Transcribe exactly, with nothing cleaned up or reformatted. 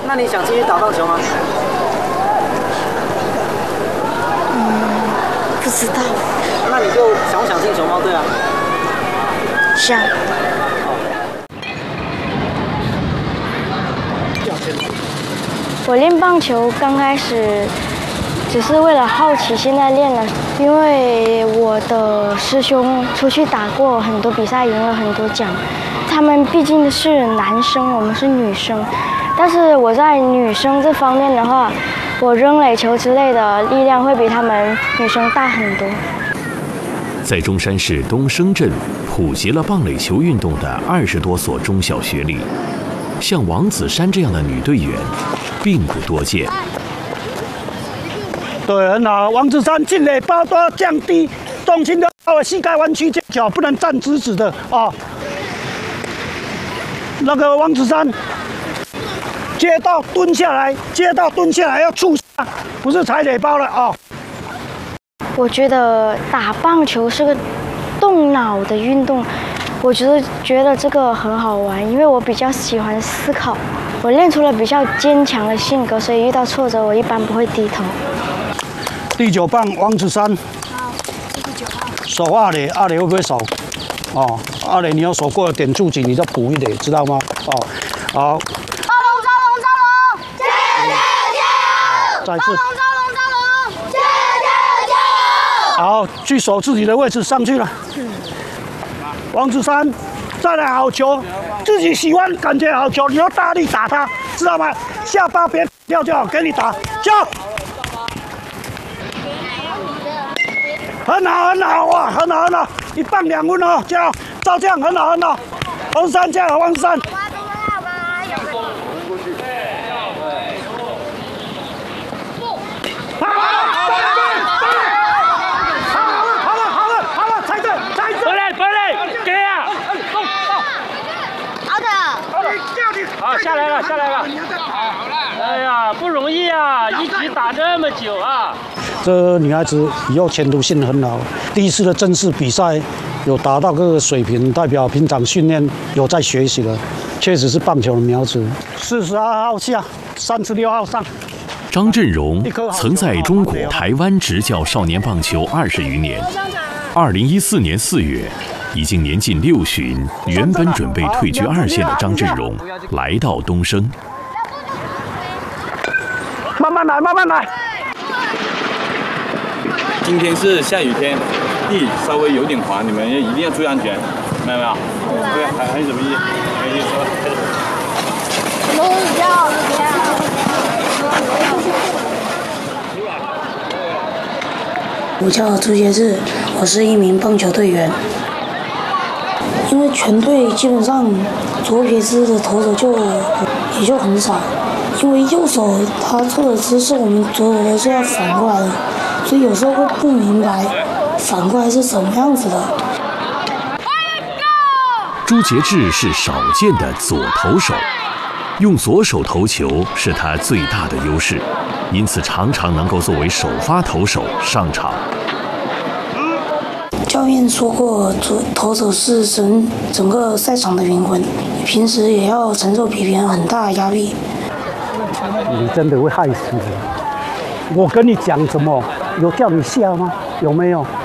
那你想继续打棒球吗？ 嗯，不知道。 那你就想不想进熊猫队啊？ 想。我练棒球刚开始只是为了好奇，现在练了，因为我的师兄出去打过很多比赛，赢了很多奖。他们毕竟是男生，我们是女生，但是我在女生这方面的话，我扔垒球之类的力量会比他们女生大很多。 在中山市东升镇普及了棒垒球运动的二十多所中小学里，像王子珊这样的女队员并不多见。 对，很好。王子珊进垒包都要降低重心的，膝盖弯曲，脚不能站直直的哦。那个王子珊接到蹲下来，接到蹲下来要触下，不是踩垒包了哦。 我觉得打棒球是个动脑的运动，我觉得觉得这个很好玩，因为我比较喜欢思考。我练出了比较坚强的性格，所以遇到挫折我一般不会低头。 第九棒王子珊， 好，第九棒。 守二垒，二垒会不会守？哦，二垒你要守过了点住级，你再补一垒，知道吗？哦，好。 招龙，招龙，招龙，加油，加油！ 再次。 招龙，招龙，招龙，加油，加油，加油！ 好，去守自己的位置，上去了。王子珊，再来好球，自己喜欢感觉好球，你要大力打他，知道吗？下巴别掉就好，给你打，加油！很好，很好哇，很好，很好，一棒两分哦，加油！照这样很好，很好。王子珊加油，王子珊。 好，下来了，下来了。哎呀，不容易啊，一局打这么久啊。 这女孩子以后前途性很好，第一次的正式比赛有达到各个水平，代表平常训练有在学习了，确实是棒球的苗子。四十二号下，三十六号上。 张振荣曾在中国台湾执教少年棒球二十余年。二零一四年四月，已经年近六旬，原本准备退居二线的张振荣来到东升。 慢慢来，慢慢来。 今天是下雨天，地稍微有点滑，你们一定要注意安全，明白没有？对，还还有什么意？还有意思？ 龙要我叫朱杰志，我是一名棒球队员。因为全队基本上左撇子的投手就也就很少，因为右手他错的姿势，我们左手都是要反过来的，所以有时候会不明白反过来是什么样子的。 朱杰志是少见的左投手，用左手投球是他最大的优势，因此常常能够作为首发投手上场。 教练说过，左投手是整整个赛场的灵魂，平时也要承受比别人很大的压力。 你真的会害死人！我跟你讲什么？有叫你下吗？有没有？